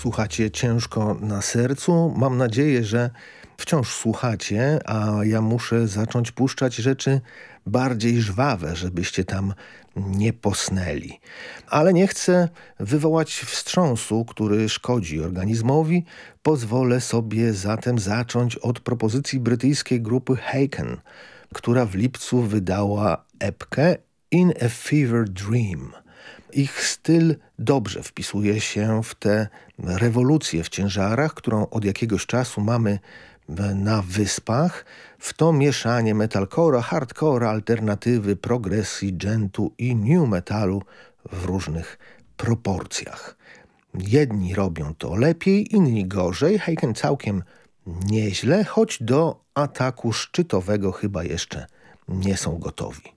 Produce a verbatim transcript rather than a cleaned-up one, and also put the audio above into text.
słuchacie ciężko na sercu. Mam nadzieję, że wciąż słuchacie, a ja muszę zacząć puszczać rzeczy bardziej żwawe, żebyście tam nie posnęli. Ale nie chcę wywołać wstrząsu, który szkodzi organizmowi. Pozwolę sobie zatem zacząć od propozycji brytyjskiej grupy Haken, która w lipcu wydała epkę In a Fever Dream. Ich styl dobrze wpisuje się w tę rewolucję w ciężarach, którą od jakiegoś czasu mamy na Wyspach, w to mieszanie metalcore'a, hardcore'a, alternatywy, progresji, dżentu i new metalu w różnych proporcjach. Jedni robią to lepiej, inni gorzej. Haken całkiem nieźle, choć do ataku szczytowego chyba jeszcze nie są gotowi.